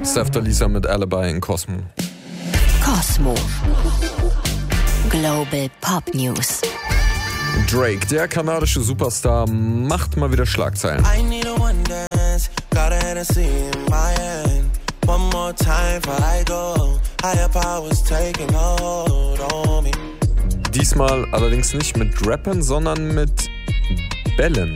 Sefta Lisa mit Alibi in Cosmo. Cosmo. Global Pop News. Drake, der kanadische Superstar, macht mal wieder Schlagzeilen. Diesmal allerdings nicht mit Rappen, sondern mit Bällen.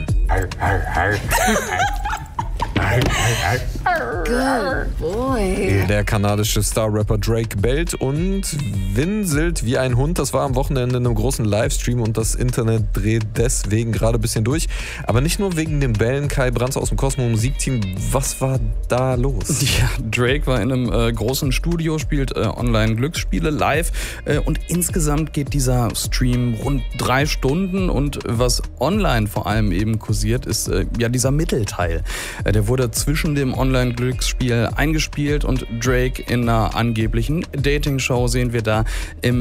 Good boy. Der kanadische Star-Rapper Drake bellt und winselt wie ein Hund. Das war am Wochenende in einem großen Livestream und das Internet dreht deswegen gerade ein bisschen durch. Aber nicht nur wegen dem Bällen. Kai Brands aus dem Cosmo Musikteam. Was war da los? Ja, Drake war in einem großen Studio, spielt online Glücksspiele live und insgesamt geht dieser Stream rund 3 Stunden und was online vor allem eben kursiert, ist ja dieser Mittelteil. Der wurde zwischen dem Online-Glücksspiel eingespielt und Drake in einer angeblichen Dating-Show sehen wir da im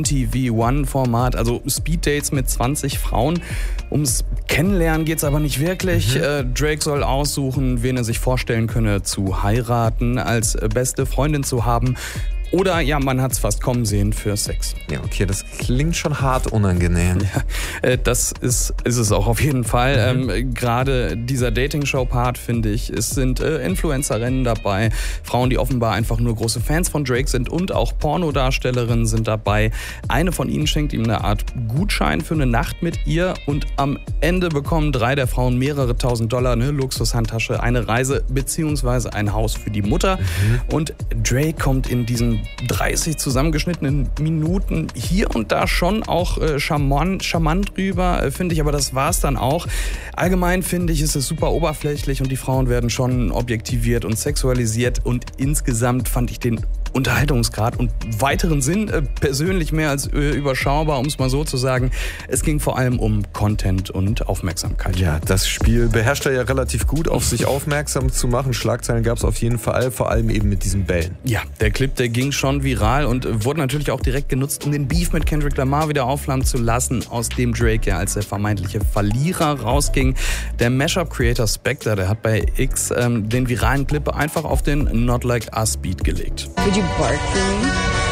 20v1-Format, also Speed-Dates mit 20 Frauen. Ums Kennenlernen geht's aber nicht wirklich. Drake soll aussuchen, wen er sich vorstellen könne zu heiraten, als beste Freundin zu haben. Oder ja, man hat's fast kommen sehen für Sex. Ja, okay, das klingt schon hart unangenehm. Ja, das ist es auch auf jeden Fall. Gerade dieser Dating-Show-Part, finde ich, es sind Influencerinnen dabei, Frauen, die offenbar einfach nur große Fans von Drake sind und auch Pornodarstellerinnen sind dabei. Eine von ihnen schenkt ihm eine Art Gutschein für eine Nacht mit ihr und am Ende bekommen 3 der Frauen mehrere $1000, eine Luxushandtasche, eine Reise bzw. ein Haus für die Mutter. Und Drake kommt in diesen 30 zusammengeschnittenen Minuten hier und da schon auch charmant rüber, finde ich, aber das war's dann auch. Allgemein finde ich, ist es super oberflächlich und die Frauen werden schon objektiviert und sexualisiert und insgesamt fand ich den Unterhaltungsgrad und weiteren Sinn persönlich mehr als überschaubar, um es mal so zu sagen. Es ging vor allem um Content und Aufmerksamkeit. Ja, das Spiel beherrscht er ja relativ gut, auf sich aufmerksam zu machen. Schlagzeilen gab es auf jeden Fall, vor allem eben mit diesen Bällen. Ja, der Clip, der ging schon viral und wurde natürlich auch direkt genutzt, um den Beef mit Kendrick Lamar wieder aufflammen zu lassen, aus dem Drake ja als der vermeintliche Verlierer rausging. Der Mashup-Creator Spectre, der hat bei X den viralen Clip einfach auf den Not Like Us Beat gelegt. Would you bark for me?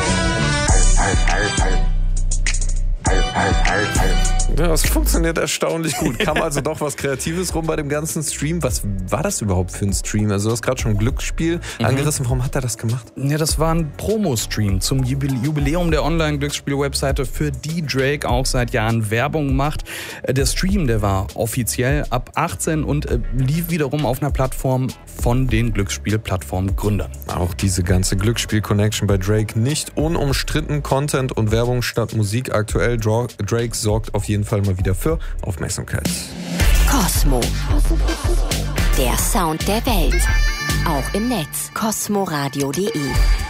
Ja, das funktioniert erstaunlich gut. Kam also doch was Kreatives rum bei dem ganzen Stream. Was war das überhaupt für ein Stream? Also du hast gerade schon Glücksspiel angerissen. Warum hat er das gemacht? Ja, das war ein Promo-Stream zum Jubiläum der Online-Glücksspiel-Webseite, für die Drake auch seit Jahren Werbung macht. Der Stream, der war offiziell ab 18 und lief wiederum auf einer Plattform von den Glücksspiel-Plattform-Gründern. Auch diese ganze Glücksspiel-Connection bei Drake nicht unumstritten. Content und Werbung statt Musik aktuell. Drake sorgt auf jeden Fall mal wieder für Aufmerksamkeit. Cosmo. Der Sound der Welt. Auch im Netz. cosmoradio.de